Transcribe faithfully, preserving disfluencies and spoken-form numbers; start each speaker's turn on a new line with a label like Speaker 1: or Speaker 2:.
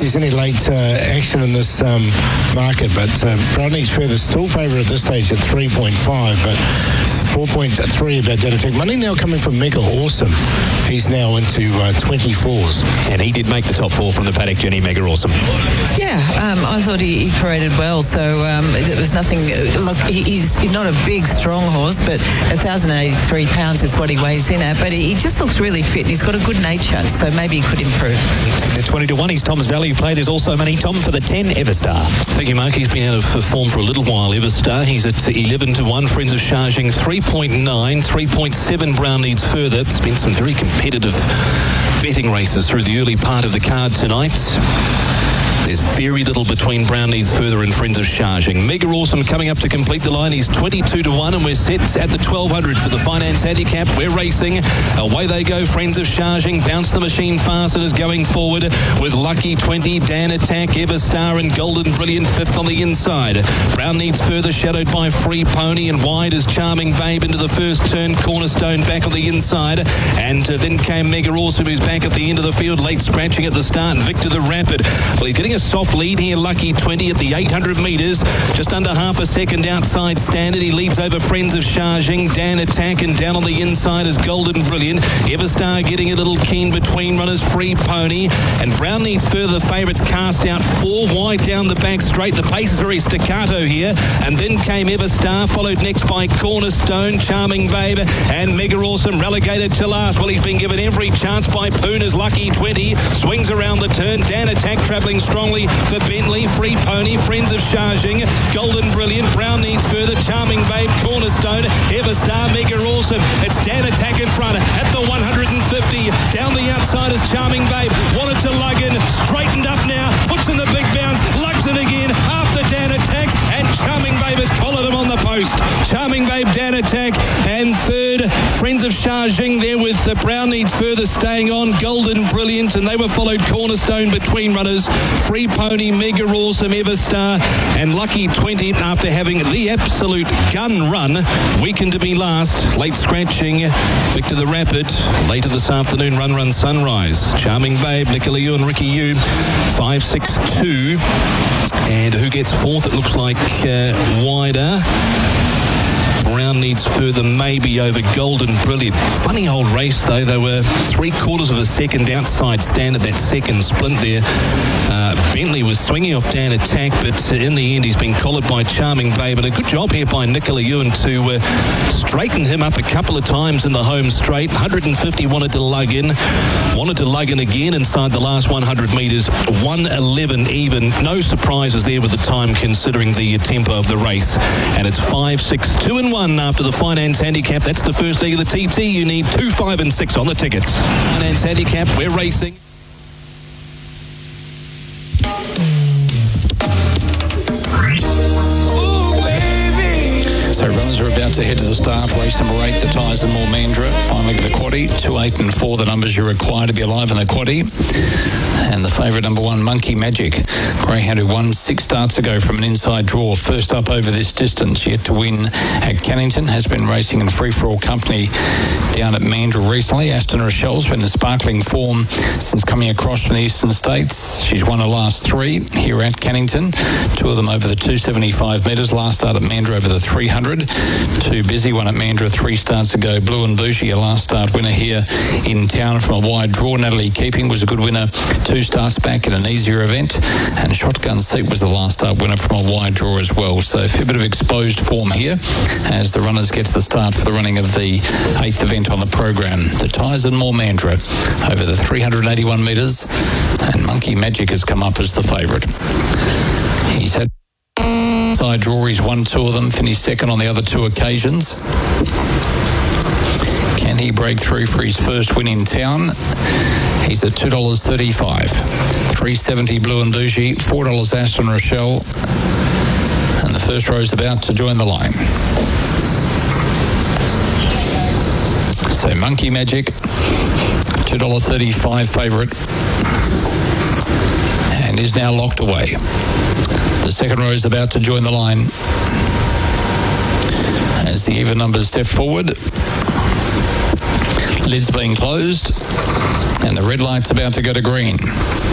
Speaker 1: there's any late uh, action in this um, market, but uh, Brownie's Further still favourite at this stage at three point five, but four point three about Danatech. Money now coming from Mega Awesome. He's now into uh, twenty-fours.
Speaker 2: And he did make the top four from the paddock, Jenny. Mega Awesome.
Speaker 3: Yeah, um, I thought he, he paraded well, so um, there was nothing. Look, he, he's not a big, strong horse, but one thousand eighty-three pounds is what he weighs in at. But he, he just looks really fit, and he's got a good nature, so maybe he could improve.
Speaker 2: The twenty to one, he's Tom's value play. There's also money, Tom, for the ten, Everstar.
Speaker 4: Thank you, Mark. He's been out of form for a little while, Everstar. He's at eleven to one. Friends of Charging, three point nine. three point seven Brown Needs Further. It's been some very competitive betting races through the early part of the card tonight. There's very little between Brown Needs Further and Friends of Charging. Mega Awesome coming up to complete the line. He's twenty-two to one, and we're set at the twelve hundred for the Finance Handicap. We're racing. Away they go, Friends of Charging. Bounce the Machine fast and is going forward with Lucky twenty, Dan Attack, Everstar and Golden Brilliant fifth on the inside. Brown Needs Further shadowed by Free Pony, and wide is Charming Babe into the first turn. Cornerstone back on the inside, and uh, then came Mega Awesome, who's back at the end of the field, late scratching at the start. Victor the Rapid. Well, he's getting a soft lead here. Lucky twenty at the eight hundred metres, just under half a second outside standard. He leads over Friends of Charging. Dan Attack, and down on the inside is Golden Brilliant. Everstar getting a little keen between runners. Free Pony and Brown Needs Further. Favourites cast out four wide down the back straight. The pace is very staccato here, and then came Everstar, followed next by Cornerstone, Charming Babe, and Mega Awesome relegated to last. Well, he's been given every chance by Poona's Lucky twenty. Swings around the turn. Dan Attack travelling strongly for Bentley. Free Pony, Friends of Charging, Golden Brilliant, Brown Needs Further, Charming Babe, Cornerstone, Everstar, Mega Awesome. It's Dan Attack in front at the one hundred fifty. Down the outside is Charming Babe. Wanted to lug in, straightened up now, puts in the big bounce, lugs in again after Dan Attack, and Charming Babe has collared him on the post. Charming Babe, Dan Attack, and third, Friends of Charging there with the Brown Needs Further staying on, Golden Brilliant, and they were followed Cornerstone between runners. Free Pony, Mega Awesome, Everstar, and Lucky twenty after having the absolute gun run. Weekend to be last. Late scratching, Victor the Rapid. Later this afternoon, Run Run Sunrise. Charming Babe, Nicola Yu and Ricky Yu. five six two. And who gets fourth? It looks like uh, wider. Brown Needs Further maybe over Golden Brilliant. Funny old race though. They were three quarters of a second outside stand at that second splint there. Uh, Bentley was swinging off Dan Attack, but in the end he's been collared by Charming Babe, and a good job here by Nicola Ewan to uh, straighten him up a couple of times in the home straight. one hundred fifty wanted to lug in, wanted to lug in again inside the last one hundred metres. one eleven even. No surprises there with the time considering the tempo of the race. And it's five, six, two and one after the Finance Handicap. That's the first leg of the T T. You need two, five and six on the tickets. Finance Handicap, we're racing.
Speaker 5: So runners are about to head to the start. Race number eight, the Tyres and More Mandra. Finally the quaddie. Two, eight and four, the numbers you require to be alive in the quaddie. And the favourite number one, Monkey Magic. Greyhound who won six starts ago from an inside draw. First up over this distance, yet to win at Cannington. Has been racing in free-for-all company down at Mandra recently. Aston Rochelle's been in sparkling form since coming across from the eastern states. She's won her last three here at Cannington. Two of them over the two seventy-five metres. Last start at Mandra over the three hundred. Too Busy, one at Mandra three starts ago. Blue and Bougie, a last start winner here in town from a wide draw. Natalie Keeping was a good winner two starts back in an easier event. And Shotgun Seat was the last start winner from a wide draw as well. So a fair bit of exposed form here as the runners get to the start for the running of the eighth event on the program. The Tyres and More Mandra over the three hundred eighty-one metres, and Monkey Magic has come up as the favourite. He's had side draw, he's won two of them, finished second on the other two occasions. Can he break through for his first win in town? He's at two dollars thirty-five. three seventy Blue and Bougie, four dollars Aston Rochelle. And the first row's about to join the line. So Monkey Magic, two dollars thirty-five favourite, and is now locked away. The second row is about to join the line as the even numbers step forward. Lid's being closed and the red light's about to go to green.